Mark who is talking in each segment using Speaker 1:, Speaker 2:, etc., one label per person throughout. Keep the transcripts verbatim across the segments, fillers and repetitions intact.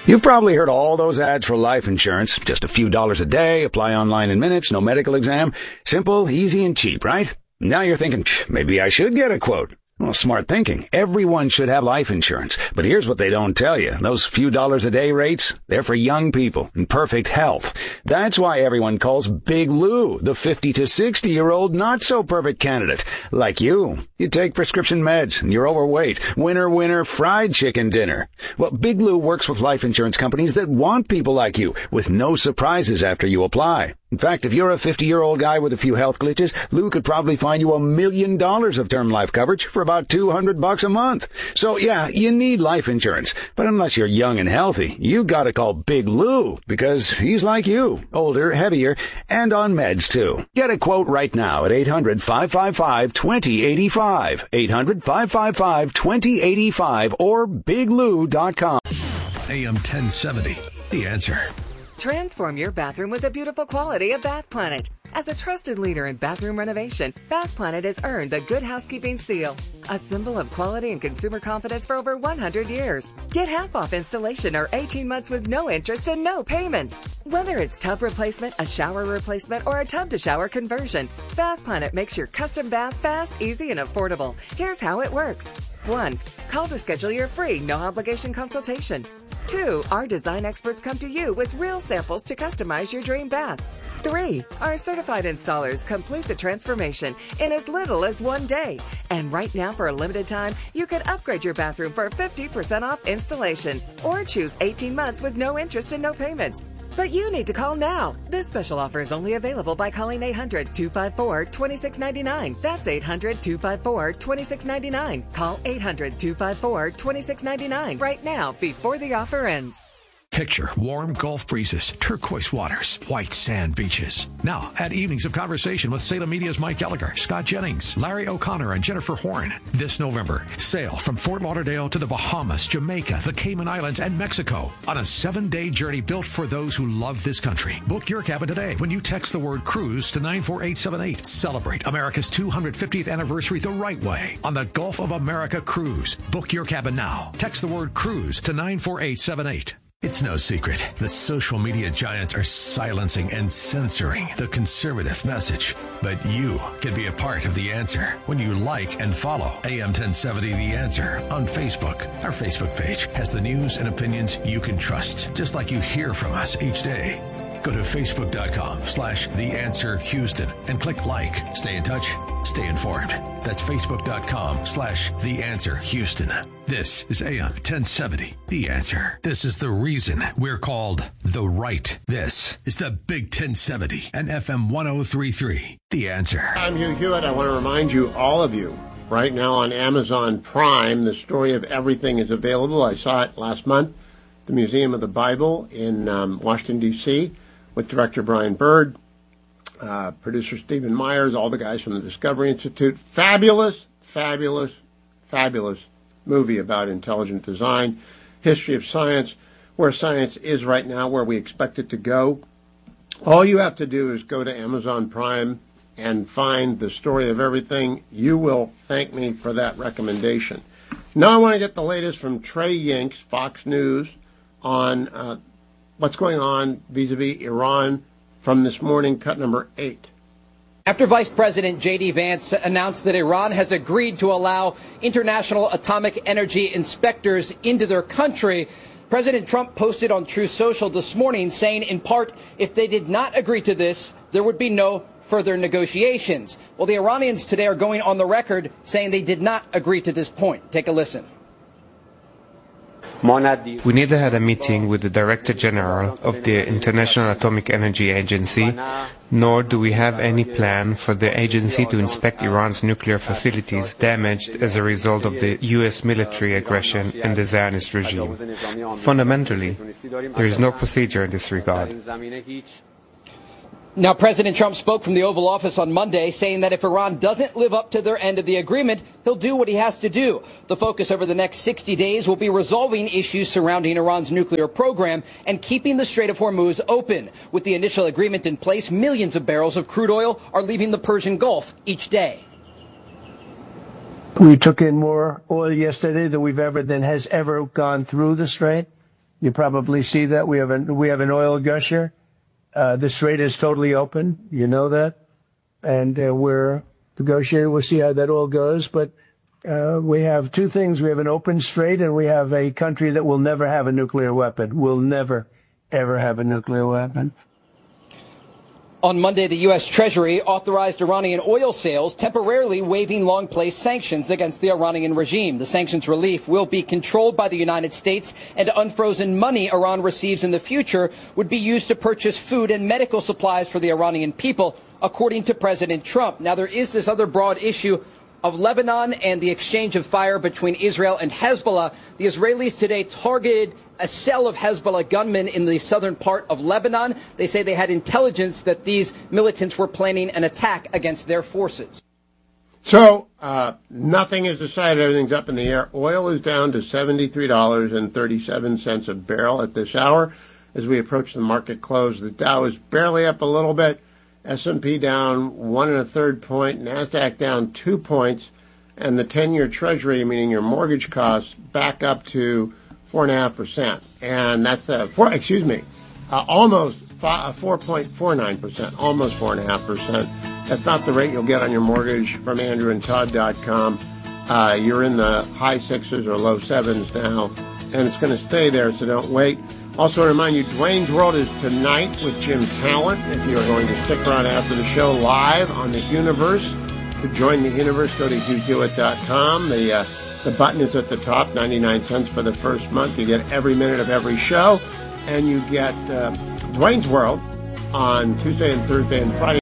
Speaker 1: You've probably heard all those ads for life insurance. Just a few dollars a day, apply online in minutes, no medical exam. Simple, easy, and cheap, right? Now you're thinking, maybe I should get a quote. Well, smart thinking. Everyone should have life insurance. But here's what they don't tell you. Those few dollars a day rates, they're for young people in perfect health. That's why everyone calls Big Lou the fifty to sixty year old not so perfect candidate. Like you. You take prescription meds and you're overweight. Winner, winner, fried chicken dinner. Well, Big Lou works with life insurance companies that want people like you with no surprises after you apply. In fact, if you're a fifty-year-old guy with a few health glitches, Lou could probably find you a million dollars of term life coverage for about two hundred bucks a month. So yeah, you need life insurance. But unless you're young and healthy, you gotta call Big Lou because he's like you, older, heavier, and on meds too. Get a quote right now at eight hundred, five five five, two zero eight five, eight hundred, five five five, two zero eight five or big lou dot com.
Speaker 2: A M ten seventy, The Answer.
Speaker 3: Transform your bathroom with the beautiful quality of Bath Planet. As a trusted leader in bathroom renovation, Bath Planet has earned the Good Housekeeping seal, a symbol of quality and consumer confidence for over one hundred years. Get half off installation or eighteen months with no interest and no payments. Whether it's tub replacement, a shower replacement, or a tub-to-shower conversion, Bath Planet makes your custom bath fast, easy, and affordable. Here's how it works. One, call to schedule your free, no-obligation consultation. Two, our design experts come to you with real samples to customize your dream bath. Three, our certified installers complete the transformation in as little as one day. And right now, for a limited time, you can upgrade your bathroom for fifty percent off installation or choose eighteen months with no interest and no payments. But you need to call now. This special offer is only available by calling eight hundred, two five four, two six nine nine. That's eight hundred, two five four, two six nine nine. Call eight hundred, two five four, two six nine nine right now before the offer ends.
Speaker 2: Picture warm Gulf breezes, turquoise waters, white sand beaches. Now, add evenings of conversation with Salem Media's Mike Gallagher, Scott Jennings, Larry O'Connor, and Jennifer Horn. This November, sail from Fort Lauderdale to the Bahamas, Jamaica, the Cayman Islands, and Mexico on a seven-day journey built for those who love this country. Book your cabin today when you text the word cruise to nine four eight seven eight. Celebrate America's two hundred fiftieth anniversary the right way on the Gulf of America Cruise. Book your cabin now. Text the word cruise to nine four eight seven eight. It's no secret. The social media giants are silencing and censoring the conservative message. But you can be a part of the answer when you like and follow A M ten seventy The Answer on Facebook. Our Facebook page has the news and opinions you can trust, just like you hear from us each day. Go to facebook.com slash The Answer Houston and click like. Stay in touch. Stay informed. That's facebook.com slash The Answer Houston. This is A M ten seventy, The Answer. This is the reason we're called The Right. This is the Big ten seventy and F M ten thirty-three, The Answer.
Speaker 4: I'm Hugh Hewitt. I want to remind you, all of you, right now on Amazon Prime, The Story of Everything is available. I saw it last month, the Museum of the Bible in um, Washington, D C, with director Brian Bird, uh, producer Stephen Myers, all the guys from the Discovery Institute. Fabulous, fabulous, fabulous movie about intelligent design, history of science, where science is right now, where we expect it to go. All you have to do is go to Amazon Prime and find The Story of Everything. You will thank me for that recommendation. Now I want to get the latest from Trey Yingst, Fox News, on uh, what's going on vis-a-vis Iran from this morning, cut number eight.
Speaker 5: After Vice President J D. Vance announced that Iran has agreed to allow international atomic energy inspectors into their country, President Trump posted on Truth Social this morning saying, in part, if they did not agree to this, there would be no further negotiations. Well, the Iranians today are going on the record saying they did not agree to this point. Take a listen.
Speaker 6: We neither had a meeting with the Director General of the International Atomic Energy Agency, nor do we have any plan for the agency to inspect Iran's nuclear facilities damaged as a result of the U S military aggression and the Zionist regime. Fundamentally, there is no procedure in this regard.
Speaker 5: Now, President Trump spoke from the Oval Office on Monday, saying that if Iran doesn't live up to their end of the agreement, he'll do what he has to do. The focus over the next sixty days will be resolving issues surrounding Iran's nuclear program and keeping the Strait of Hormuz open. With the initial agreement in place, millions of barrels of crude oil are leaving the Persian Gulf each day.
Speaker 7: We took in more oil yesterday than we've ever, than has ever gone through the Strait. You probably see that. We have, a, we have an oil gusher. Uh, the strait is totally open. You know that. And uh, we're negotiating. We'll see how that all goes. But uh, we have two things. We have an open strait, and we have a country that will never have a nuclear weapon. Will never, ever have a nuclear weapon.
Speaker 5: On Monday, the U S. Treasury authorized Iranian oil sales, temporarily waiving long-placed sanctions against the Iranian regime. The sanctions relief will be controlled by the United States, and unfrozen money Iran receives in the future would be used to purchase food and medical supplies for the Iranian people, according to President Trump. Now, there is this other broad issue of Lebanon and the exchange of fire between Israel and Hezbollah. The Israelis today targeted a cell of Hezbollah gunmen in the southern part of Lebanon. They say they had intelligence that these militants were planning an attack against their forces.
Speaker 4: So uh, nothing is decided. Everything's up in the air. Oil is down to seventy-three dollars and thirty-seven cents a barrel at this hour. As we approach the market close, the Dow is barely up a little bit. S and P down one and a third point. NASDAQ down two points. And the ten-year Treasury, meaning your mortgage costs, back up to four and a half percent, and that's uh, four. Excuse me, uh, almost four point four nine percent, almost four and a half percent. That's not the rate you'll get on your mortgage from Andrew and Todd dot com. Uh, you're in the high sixes or low sevens now, and it's going to stay there. So don't wait. Also, to remind you, Dwayne's World is tonight with Jim Talent. If you are going to stick around after the show live on the Universe, to join the Universe, go to hugh hewitt dot com. The uh, The button is at the top, ninety-nine cents for the first month. You get every minute of every show, and you get uh, Dwayne's World on Tuesday and Thursday and Friday.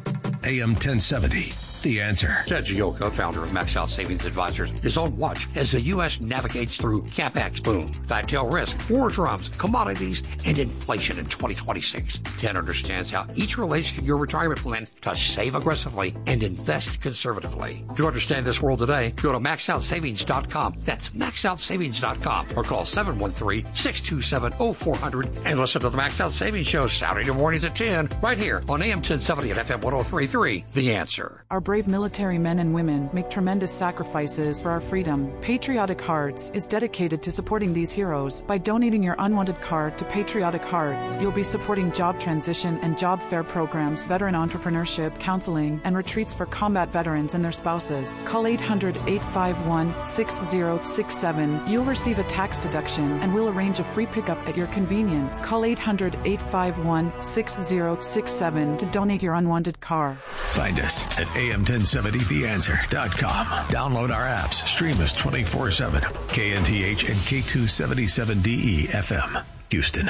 Speaker 2: A M ten seventy, The Answer.
Speaker 8: Ted Gioka, founder of Max Out Savings Advisors, is on watch as the U S navigates through CapEx boom, fat tail risk, war drums, commodities, and inflation in twenty twenty-six. Ted understands how each relates to your retirement plan to save aggressively and invest conservatively. To understand this world today, go to max out savings dot com. That's max out savings dot com, or call seven one three, six two seven, oh four hundred and listen to the Max Out Savings Show Saturday mornings at ten right here on A M ten seventy and F M one oh three point three. The Answer.
Speaker 9: Our brave military men and women make tremendous sacrifices for our freedom. Patriotic Hearts is dedicated to supporting these heroes. By donating your unwanted card to Patriotic Hearts, you'll be supporting job transition and job fair programs, veteran entrepreneurship, counseling, and retreats for combat veterans and their spouses. Call eight hundred, eight five one, six oh six seven. You'll receive a tax deduction, and we'll arrange a free pickup at your convenience. Call eight hundred, eight five one, six oh six seven to donate your unwanted car.
Speaker 2: Find us at A M ten seventy the answer dot com. Download our apps. Stream us twenty-four seven. K N T H and K two seventy-seven D E F M, Houston.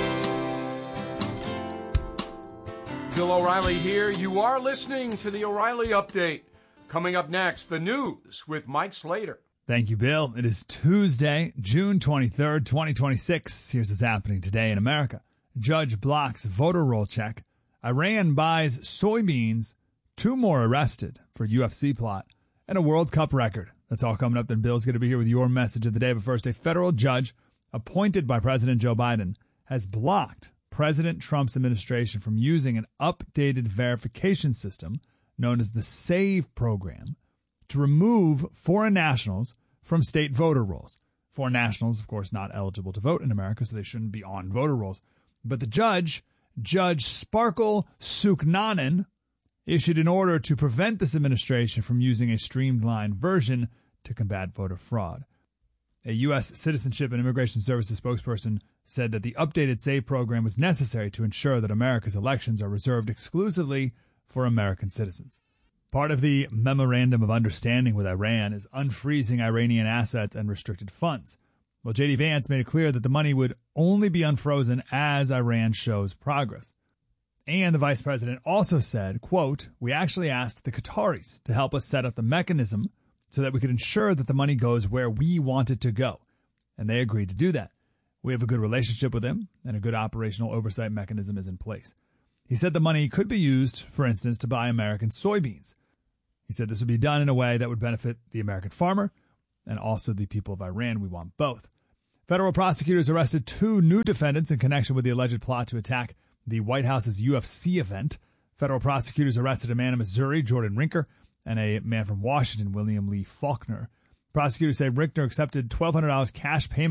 Speaker 10: Bill O'Reilly here. You are listening to the O'Reilly Update. Coming up next, the news with Mike Slater.
Speaker 11: Thank you, Bill. It is Tuesday, June twenty-third, twenty twenty-six. Here's what's happening today in America. Judge blocks voter roll check. Iran buys soybeans. Two more arrested for U F C plot. And a World Cup record. That's all coming up. Then Bill's going to be here with your message of the day. But first, a federal judge appointed by President Joe Biden has blocked President Trump's administration from using an updated verification system known as the SAVE program to remove foreign nationals from state voter rolls. Foreign nationals, of course, not eligible to vote in America, so they shouldn't be on voter rolls. But the judge, Judge Sparkle Suknanen, issued an order to prevent this administration from using a streamlined version to combat voter fraud. A U S Citizenship and Immigration Services spokesperson said that the updated SAVE program was necessary to ensure that America's elections are reserved exclusively for American citizens. Part of the Memorandum of Understanding with Iran is unfreezing Iranian assets and restricted funds. Well, J D Vance made it clear that the money would only be unfrozen as Iran shows progress. And the vice president also said, quote, "We actually asked the Qataris to help us set up the mechanism so that we could ensure that the money goes where we want it to go. And they agreed to do that. We have a good relationship with them, and a good operational oversight mechanism is in place." He said the money could be used, for instance, to buy American soybeans. He said this would be done in a way that would benefit the American farmer and also the people of Iran. We want both. Federal prosecutors arrested two new defendants in connection with the alleged plot to attack the White House's U F C event. Federal prosecutors arrested a man in Missouri, Jordan Rinker, and a man from Washington, William Lee Faulkner. Prosecutors say Rinker accepted twelve hundred dollars cash payment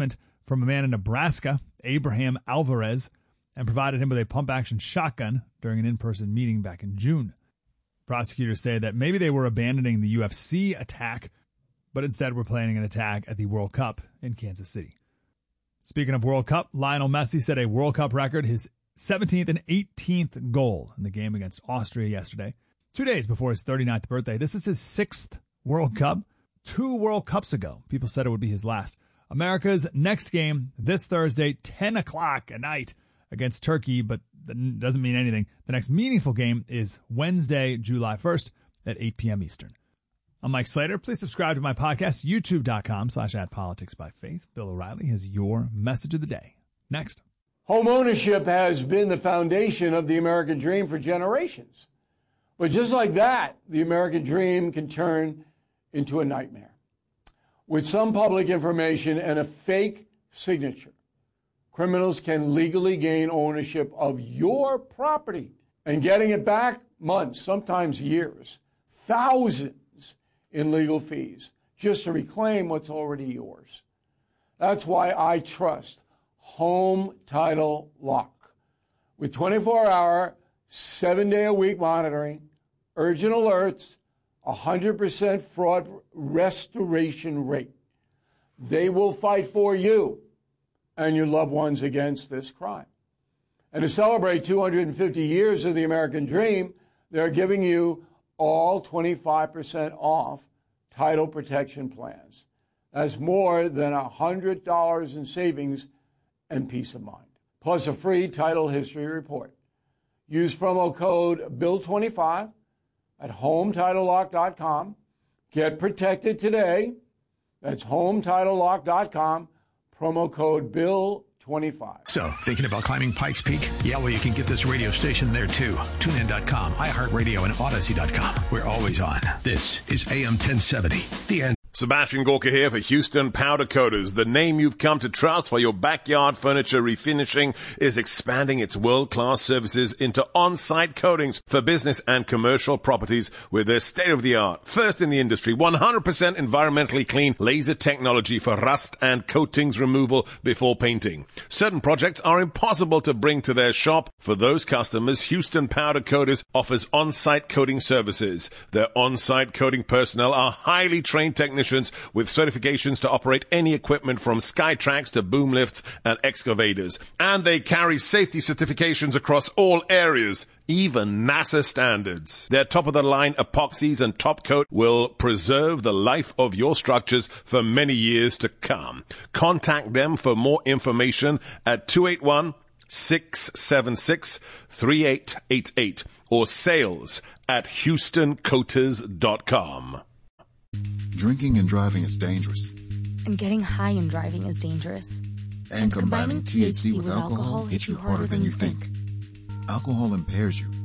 Speaker 11: from a man in Nebraska, Abraham Alvarez, and provided him with a pump-action shotgun during an in-person meeting back in June. Prosecutors say that maybe they were abandoning the U F C attack, but instead were planning an attack at the World Cup in Kansas City. Speaking of World Cup, Lionel Messi set a World Cup record, his seventeenth and eighteenth goal in the game against Austria yesterday, two days before his thirty-ninth birthday. This is his sixth World Cup. Two World Cups ago, people said it would be his last. America's next game this Thursday, ten o'clock at night against Turkey, but that doesn't mean anything. The next meaningful game is Wednesday, July first at eight p.m. Eastern. I'm Mike Slater. Please subscribe to my podcast, youtube.com slash at politics by faith. Bill O'Reilly has your message of the day. Next.
Speaker 10: Home ownership has been the foundation of the American dream for generations. But just like that, the American dream can turn into a nightmare. With some public information and a fake signature, criminals can legally gain ownership of your property, and getting it back months, sometimes years, thousands in legal fees just to reclaim what's already yours. That's why I trust Home Title Lock. With twenty-four hour, seven day a week monitoring, urgent alerts, one hundred percent fraud restoration rate, they will fight for you and your loved ones against this crime. And to celebrate two hundred fifty years of the American dream, they're giving you all twenty-five percent off title protection plans. That's more than one hundred dollars in savings and peace of mind, plus a free title history report. Use promo code Bill twenty-five at home title lock dot com. Get protected today. That's home title lock dot com. Promo code Bill twenty-five.
Speaker 2: So, thinking about climbing Pikes Peak? Yeah, well, you can get this radio station there, too. tune in dot com, iHeartRadio, and Odyssey dot com. We're always on. This is A M ten seventy. The end.
Speaker 12: Sebastian Gorka here for Houston Powder Coaters. The name you've come to trust for your backyard furniture refinishing is expanding its world-class services into on-site coatings for business and commercial properties with their state-of-the-art, first in the industry, one hundred percent environmentally clean laser technology for rust and coatings removal before painting. Certain projects are impossible to bring to their shop. For those customers, Houston Powder Coaters offers on-site coating services. Their on-site coating personnel are highly trained technicians with certifications to operate any equipment from Skytrax to boom lifts and excavators. And they carry safety certifications across all areas, even NASA standards. Their top-of-the-line epoxies and top coat will preserve the life of your structures for many years to come. Contact them for more information at two eight one, six seven six, three eight eight eight or sales at houston coaters dot com.
Speaker 13: Drinking and driving is dangerous.
Speaker 14: And getting high and driving is dangerous.
Speaker 13: And, and combining, combining T H C with, with alcohol hits you harder than you think. Alcohol impairs you.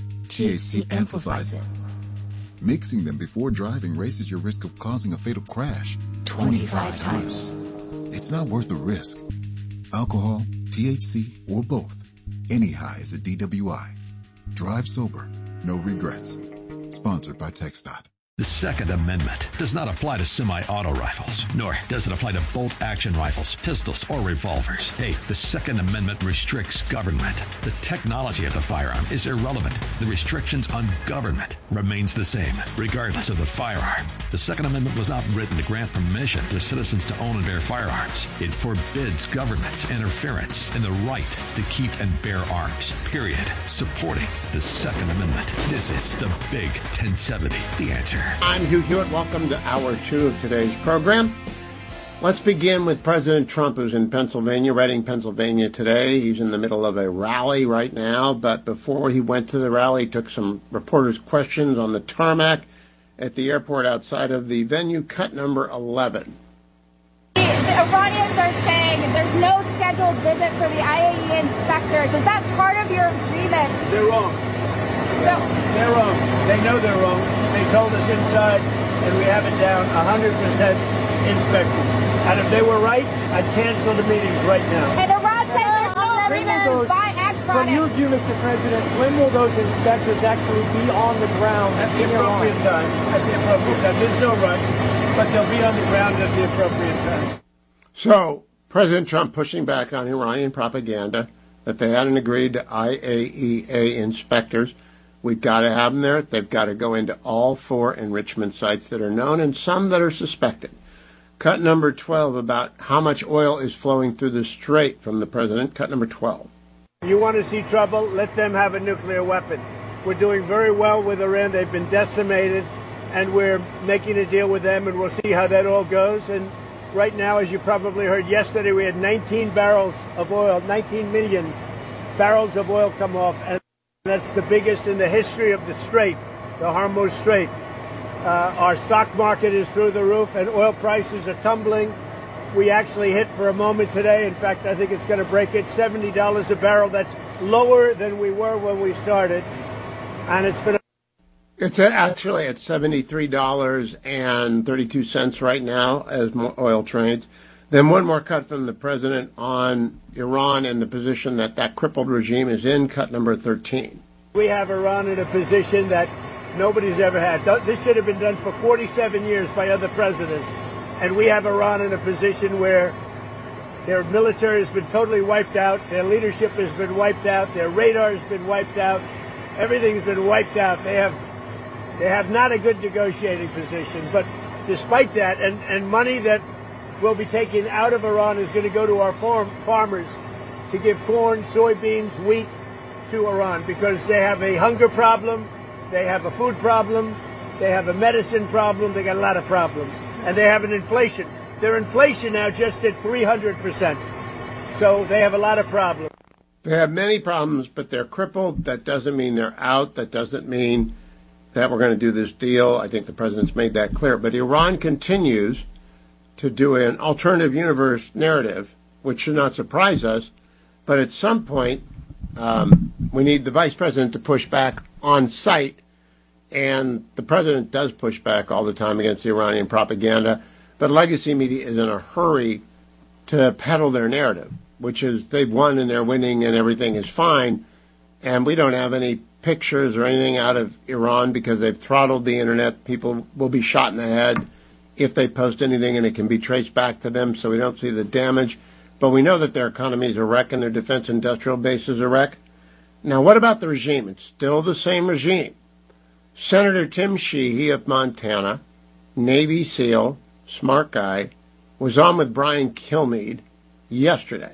Speaker 13: T H C amplifies it. Mixing them before driving raises your risk of causing a fatal crash twenty-five times. It's not worth the risk. Alcohol, T H C, or both. Any high is a D W I. Drive sober. No regrets. Sponsored by TxDOT.
Speaker 2: The Second Amendment does not apply to semi-auto rifles, nor does it apply to bolt-action rifles, pistols, or revolvers. Hey, the Second Amendment restricts government. The technology of the firearm is irrelevant. The restrictions on government remains the same, regardless of the firearm. The Second Amendment was not written to grant permission to citizens to own and bear firearms. It forbids government's interference in the right to keep and bear arms, period. Supporting the Second Amendment. This is the Big ten seventy, The Answer.
Speaker 4: I'm Hugh Hewitt. Welcome to hour two of today's program. Let's begin with President Trump, who's in Pennsylvania, Reading, Pennsylvania today. He's in the middle of a rally right now, but before he went to the rally, he took some reporters' questions on the tarmac at the airport outside of the venue, cut number eleven.
Speaker 15: The Iranians are saying there's no scheduled visit for the I A E inspectors. Is that part of your agreement?
Speaker 7: They're wrong.
Speaker 15: So,
Speaker 7: they're wrong. They know they're wrong. They told us inside, and we have it down, one hundred percent inspection. And if they were right, I'd cancel the meetings right now.
Speaker 15: And Iran says there's no agreement to buy ag products.
Speaker 7: From you, you, Mister President, when will those inspectors actually be on the ground? At the appropriate time. At the appropriate time. There's no rush, but they'll be on the ground at the appropriate time.
Speaker 4: So, President Trump pushing back on Iranian propaganda that they hadn't agreed to I A E A inspectors. We've got to have them there. They've got to go into all four enrichment sites that are known and some that are suspected. Cut number twelve about how much oil is flowing through the strait from the president. Cut number twelve.
Speaker 7: You want to see trouble? Let them have a nuclear weapon. We're doing very well with Iran. They've been decimated, and we're making a deal with them, and we'll see how that all goes. And right now, as you probably heard yesterday, we had nineteen barrels of oil, nineteen million barrels of oil come off, and that's the biggest in the history of the Strait, the Hormuz Strait. Uh, our stock market is through the roof, and oil prices are tumbling. We actually hit for a moment today. In fact, I think it's going to break it, seventy dollars a barrel. That's lower than we were when we started, and it's been.
Speaker 4: It's actually at seventy-three dollars and thirty-two cents right now as oil trades. Then one more cut from the president on Iran and the position that that crippled regime is in, cut number thirteen.
Speaker 7: We have Iran in a position that nobody's ever had. This should have been done for forty-seven years by other presidents. And we have Iran in a position where their military has been totally wiped out, their leadership has been wiped out, their radar has been wiped out, everything's been wiped out. They have they have not a good negotiating position. But despite that, and, and money that will be taken out of Iran is going to go to our farm, farmers to give corn, soybeans, wheat to Iran because they have a hunger problem, they have a food problem, they have a medicine problem, they got a lot of problems. And they have an inflation. Their inflation now just at three hundred percent. So they have a lot of problems.
Speaker 4: They have many problems, but they're crippled. That doesn't mean they're out. That doesn't mean that we're going to do this deal. I think the president's made that clear. But Iran continues to do an alternative universe narrative, which should not surprise us. But at some point, um, we need the vice president to push back on site. And the president does push back all the time against the Iranian propaganda. But legacy media is in a hurry to peddle their narrative, which is they've won and they're winning and everything is fine. And we don't have any pictures or anything out of Iran because they've throttled the internet. People will be shot in the head if they post anything and it can be traced back to them, so we don't see the damage. But we know that their economy is a wreck and their defense industrial base is a wreck. Now, what about the regime? It's still the same regime. Senator Tim Sheehy of Montana, Navy SEAL, smart guy, was on with Brian Kilmeade yesterday.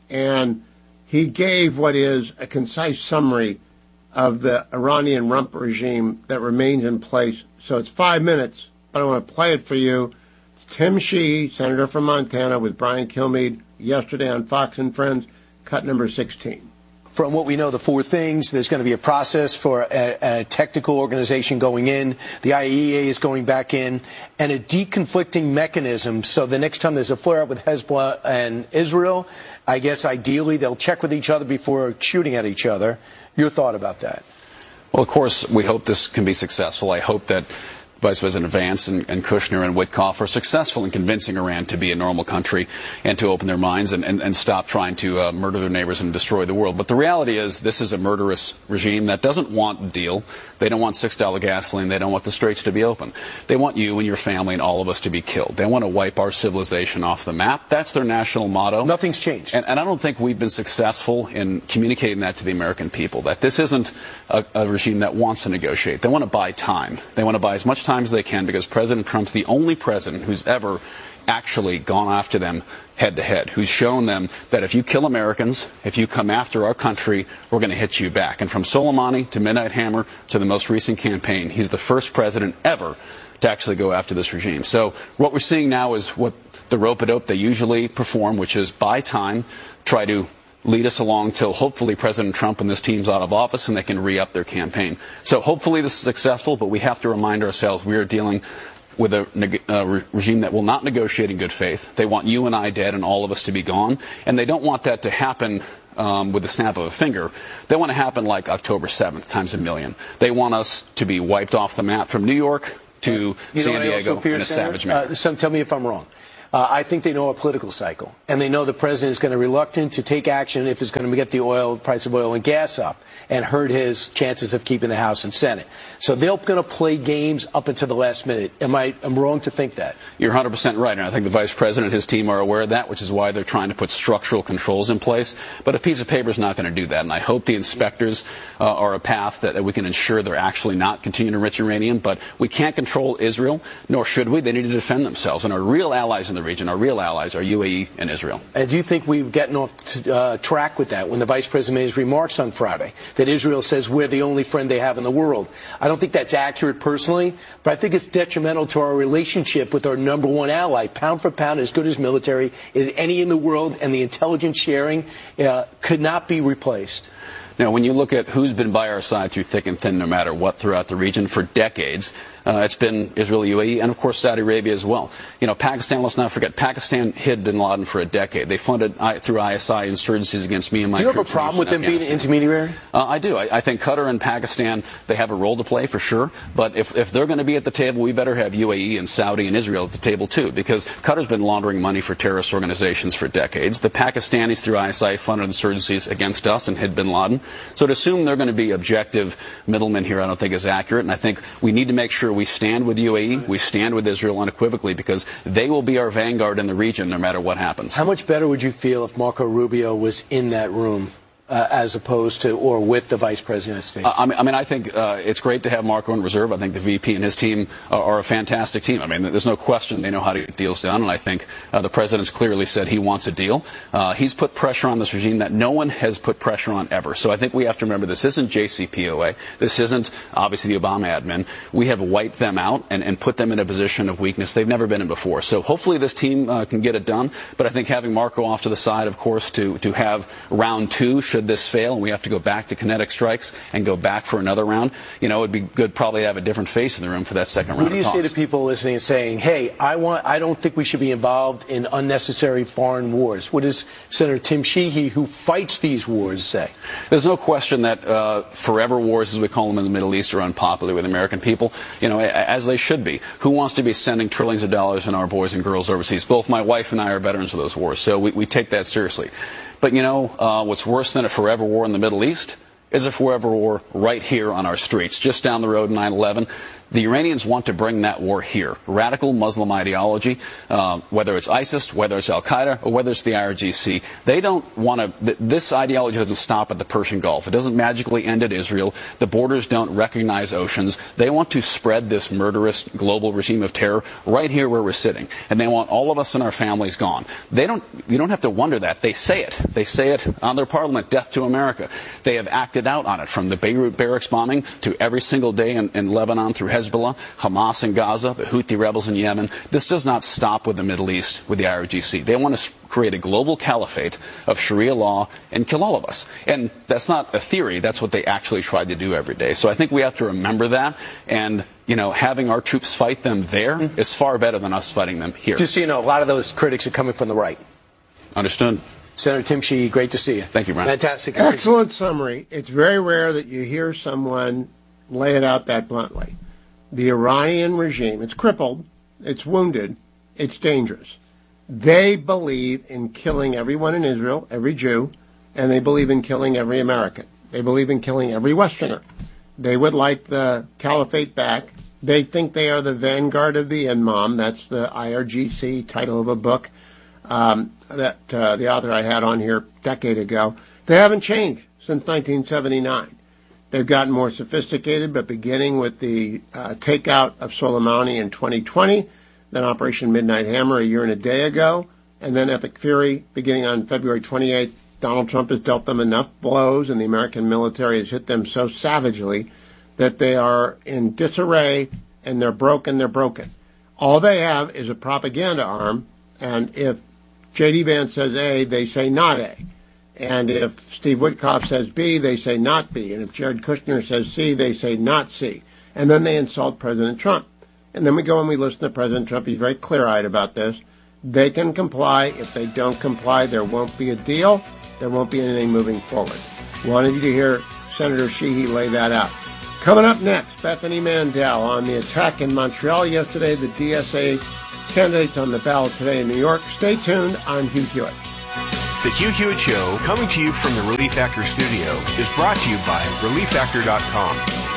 Speaker 4: And he gave what is a concise summary of the Iranian rump regime that remains in place. So it's five minutes, but I want to play it for you. It's Tim Sheehy, senator from Montana, with Brian Kilmeade yesterday on Fox and Friends, cut number sixteen.
Speaker 16: From what we know, the four things, there's going to be a process for a, a technical organization going in, the I A E A is going back in, and a deconflicting mechanism. So the next time there's a flare-up with Hezbollah and Israel, I guess ideally they'll check with each other before shooting at each other. Your thought about that?
Speaker 17: Well, of course, we hope this can be successful. I hope that Vice President Vance and, and Kushner and Witkoff are successful in convincing Iran to be a normal country and to open their minds and, and, and stop trying to uh, murder their neighbors and destroy the world. But the reality is this is a murderous regime that doesn't want a deal. They don't want six dollar gasoline. They don't want the straits to be open. They want you and your family and all of us to be killed. They want to wipe our civilization off the map. That's their national motto.
Speaker 16: Nothing's changed.
Speaker 17: And, and I don't think we've been successful in communicating that to the American people, that this isn't a, a regime that wants to negotiate. They want to buy time. They want to buy as much time as they can because President Trump's the only president who's ever actually gone after them head to head, who's shown them that if you kill Americans, if you come after our country, we're going to hit you back. And from Soleimani to Midnight Hammer to the most recent campaign, he's the first president ever to actually go after this regime. So what we're seeing now is what the rope-a-dope they usually perform, which is buy time, try to lead us along till hopefully President Trump and this team's out of office and they can re-up their campaign. So hopefully this is successful, but we have to remind ourselves we are dealing with a uh, re- regime that will not negotiate in good faith. They want you and I dead and all of us to be gone, and they don't want that to happen um, with the snap of a finger. They want to happen like October seventh times a million. They want us to be wiped off the map from New York to
Speaker 16: you
Speaker 17: San
Speaker 16: know
Speaker 17: Diego
Speaker 16: fear,
Speaker 17: in a
Speaker 16: Senator?
Speaker 17: savage manner.
Speaker 16: Uh, so tell me if I'm wrong. Uh, I think they know our political cycle, and they know the president is going to be reluctant to take action if it's going to get the oil price of oil and gas up and hurt his chances of keeping the House and Senate. So they're going to play games up until the last minute. Am I am wrong to think that?
Speaker 17: You're one hundred percent right, and I think the vice president and his team are aware of that, which is why they're trying to put structural controls in place. But a piece of paper is not going to do that, and I hope the inspectors uh, are a path that, that we can ensure they're actually not continuing to enrich uranium. But we can't control Israel, nor should we. They need to defend themselves, and our real allies in the region, our real allies, are U A E and Israel.
Speaker 16: And do you think we've gotten off to, uh, track with that when the vice president made his remarks on Friday, that Israel says we're the only friend they have in the world? I don't think that's accurate personally, but I think it's detrimental to our relationship with our number one ally. Pound for pound, as good as military as any in the world, and the intelligence sharing uh, could not be replaced.
Speaker 17: Now, when you look at who's been by our side through thick and thin, no matter what, throughout the region for decades, uh, it's been Israel, U A E, and of course Saudi Arabia as well. You know, Pakistan, let's not forget, Pakistan hid bin Laden for a decade. They funded I, through I S I insurgencies against me and my troops.
Speaker 16: Do you have a problem with them being an intermediary?
Speaker 17: Uh, I do. I, I think Qatar and Pakistan, they have a role to play for sure. But if, if they're going to be at the table, we better have U A E and Saudi and Israel at the table too, because Qatar's been laundering money for terrorist organizations for decades. The Pakistanis through I S I funded insurgencies against us and hid bin Laden. So to assume they're going to be objective middlemen here, I don't think is accurate. And I think we need to make sure we stand with U A E, we stand with Israel unequivocally, because they will be our vanguard in the region no matter what happens.
Speaker 16: How much better would you feel if Marco Rubio was in that room? Uh, as opposed to or with the vice president of the state?
Speaker 17: Uh, I, mean, I mean, I think uh, it's great to have Marco in reserve. I think the V P and his team are, are a fantastic team. I mean, there's no question they know how to get deals done, and I think uh, the president's clearly said he wants a deal. Uh, he's put pressure on this regime that no one has put pressure on ever. So I think we have to remember this isn't J C P O A. This isn't, obviously, the Obama admin. We have wiped them out and, and put them in a position of weakness they've never been in before. So hopefully this team uh, can get it done. But I think having Marco off to the side, of course, to, to have round two, should this fail, and we have to go back to kinetic strikes and go back for another round, you know, it'd be good probably to have a different face in the room for that second round.
Speaker 16: What do you say to people listening and saying, hey, I want, I don't think we should be involved in unnecessary foreign wars? What does Senator Tim Sheehy, who fights these wars, say?
Speaker 17: There's no question that uh, forever wars, as we call them in the Middle East, are unpopular with American people, you know, as they should be. Who wants to be sending trillions of dollars in our boys and girls overseas? Both my wife and I are veterans of those wars, so we, we take that seriously. But, you know, uh, what's worse than a forever war in the Middle East is a forever war right here on our streets, just down the road, nine eleven. The Iranians want to bring that war here. Radical Muslim ideology, uh, whether it's ISIS, whether it's Al-Qaeda, or whether it's the I R G C. They don't want to, th- this ideology doesn't stop at the Persian Gulf. It doesn't magically end at Israel. The borders don't recognize oceans. They want to spread this murderous global regime of terror right here where we're sitting. And they want all of us and our families gone. They don't, you don't have to wonder that. They say it. They say it on their parliament, death to America. They have acted out on it, from the Beirut barracks bombing to every single day in, in Lebanon through Hezbollah, Hamas in Gaza, the Houthi rebels in Yemen. This does not stop with the Middle East, with the I R G C. They want to create a global caliphate of Sharia law and kill all of us. And that's not a theory. That's what they actually try to do every day. So I think we have to remember that. And, you know, having our troops fight them there mm-hmm. is far better than us fighting them here.
Speaker 16: Just so you know, a lot of those critics are coming from the right.
Speaker 17: Understood.
Speaker 16: Senator Tim Sheehy, great to see you.
Speaker 17: Thank you, Brian.
Speaker 16: Fantastic.
Speaker 4: Excellent summary. It's very rare that you hear someone lay it out that bluntly. The Iranian regime, it's crippled, it's wounded, it's dangerous. They believe in killing everyone in Israel, every Jew, and they believe in killing every American. They believe in killing every Westerner. They would like the caliphate back. They think they are the vanguard of the Imam. That's the I R G C title of a book um, that uh, the author I had on here a decade ago. They haven't changed since nineteen seventy-nine. They've gotten more sophisticated, but beginning with the uh, takeout of Soleimani in twenty twenty, then Operation Midnight Hammer a year and a day ago, and then Epic Fury beginning on February twenty-eighth, Donald Trump has dealt them enough blows, and the American military has hit them so savagely that they are in disarray, and they're broken, they're broken. All they have is a propaganda arm, and if J D Vance says A, they say not A. And if Steve Witkoff says B, they say not B. And if Jared Kushner says C, they say not C. And then they insult President Trump. And then we go and we listen to President Trump. He's very clear-eyed about this. They can comply. If they don't comply, there won't be a deal. There won't be anything moving forward. Wanted you to hear Senator Sheehy lay that out. Coming up next, Bethany Mandel on the attack in Montreal yesterday, the D S A candidates on the ballot today in New York. Stay tuned. I'm Hugh Hewitt.
Speaker 18: The Hugh Hewitt Show, coming to you from the Relief Factor studio, is brought to you by relief factor dot com.